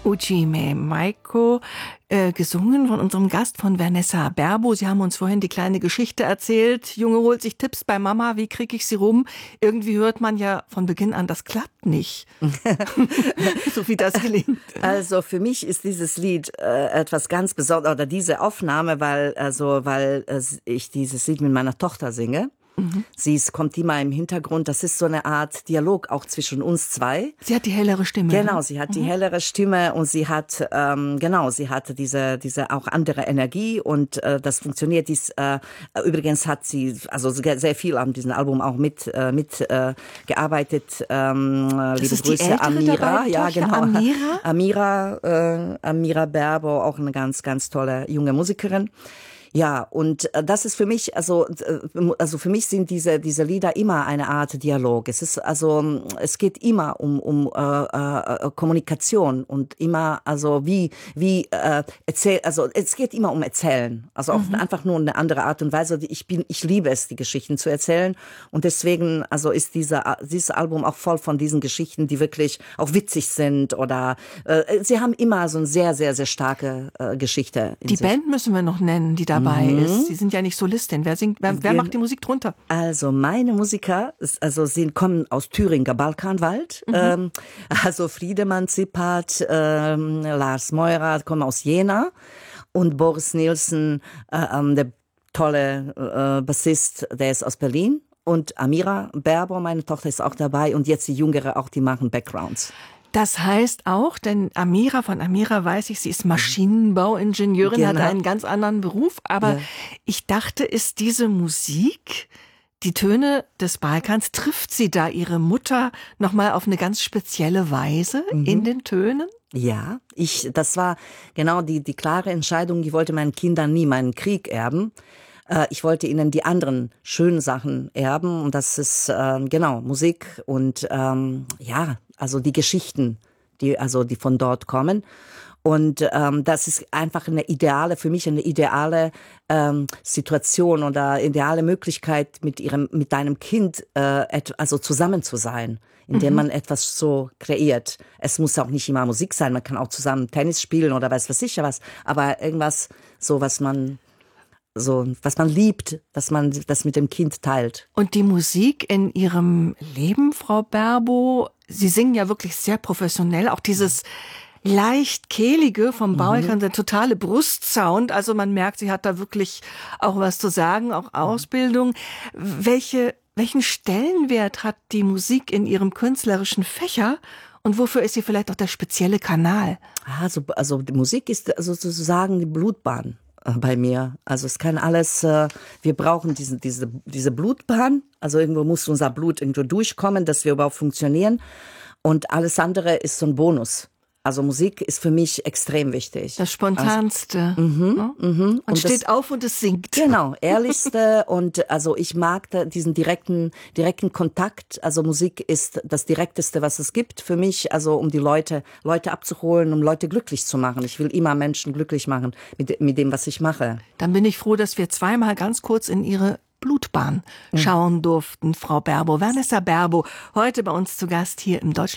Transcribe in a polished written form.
Ujime Maiko, gesungen von unserem Gast, von Vanessa Berbo. Sie haben uns vorhin die kleine Geschichte erzählt. Junge holt sich Tipps bei Mama, wie kriege ich sie rum? Irgendwie hört man ja von Beginn an, das klappt nicht. So wie das gelingt. Also für mich ist dieses Lied etwas ganz Besonderes, oder diese Aufnahme, weil ich dieses Lied mit meiner Tochter singe. Sie kommt immer im Hintergrund. Das ist so eine Art Dialog auch zwischen uns zwei. Sie hat die hellere Stimme. Genau, sie hat die hellere Stimme und sie hat sie hatte diese auch andere Energie und das funktioniert. Übrigens hat sie also sehr viel an diesem Album auch mit gearbeitet. Liebe Grüße, Amira. Ja, genau. Amira Berbo, auch eine ganz, ganz tolle junge Musikerin. Ja, und das ist für mich, also für mich sind diese Lieder immer eine Art Dialog. Es geht immer um Kommunikation und immer, es geht immer um Erzählen. Also auch einfach nur eine andere Art und Weise. Ich liebe es, die Geschichten zu erzählen. Und deswegen, also ist dieses Album auch voll von diesen Geschichten, die wirklich auch witzig sind oder, sie haben immer so eine sehr, sehr, sehr starke Geschichte in Die sich. Band müssen wir noch nennen, die dabei ist. Sie sind ja nicht Solistin. Wer macht die Musik drunter? Also meine Musiker, kommen aus Thüringer Balkanwald. Also Friedemann Zippert, Lars Meurer kommen aus Jena und Boris Nielsen, der tolle Bassist, der ist aus Berlin. Und Amira Berbo, meine Tochter, ist auch dabei. Und jetzt die Jüngere auch, die machen Backgrounds. Das heißt auch, denn von Amira weiß ich, sie ist Maschinenbauingenieurin, Genau. hat einen ganz anderen Beruf. Aber ja, ich dachte, ist diese Musik, die Töne des Balkans, trifft sie da ihre Mutter nochmal auf eine ganz spezielle Weise in den Tönen? Ja, das war genau die klare Entscheidung. Ich wollte meinen Kindern nie meinen Krieg erben. Ich wollte ihnen die anderen schönen Sachen erben und das ist Musik und also die Geschichten, die von dort kommen. Und das ist einfach für mich eine ideale Situation oder ideale Möglichkeit, mit deinem Kind zusammen zu sein, indem man etwas so kreiert. Es muss auch nicht immer Musik sein, man kann auch zusammen Tennis spielen oder weiß ich was, aber irgendwas so, was man liebt, dass man das mit dem Kind teilt. Und die Musik in Ihrem Leben, Frau Berbo, Sie singen ja wirklich sehr professionell, auch dieses leicht kehlige vom Balkan, der totale Brustsound, also man merkt, sie hat da wirklich auch was zu sagen, auch Ausbildung. Welchen Stellenwert hat die Musik in Ihrem künstlerischen Fächer? Und wofür ist sie vielleicht auch der spezielle Kanal? Also die Musik ist sozusagen die Blutbahn bei mir. Also es kann alles, wir brauchen diese Blutbahn, also irgendwo muss unser Blut irgendwo durchkommen, dass wir überhaupt funktionieren und alles andere ist so ein Bonus. Also Musik ist für mich extrem wichtig. Das Spontanste. Man steht auf und es singt. Genau, ehrlichste und also ich mag diesen direkten Kontakt. Also Musik ist das Direkteste, was es gibt für mich, also um die Leute abzuholen, um Leute glücklich zu machen. Ich will immer Menschen glücklich machen mit dem, was ich mache. Dann bin ich froh, dass wir zweimal ganz kurz in Ihre Blutbahn schauen durften, Frau Berbo. Vanessa Berbo, heute bei uns zu Gast hier im Deutschland.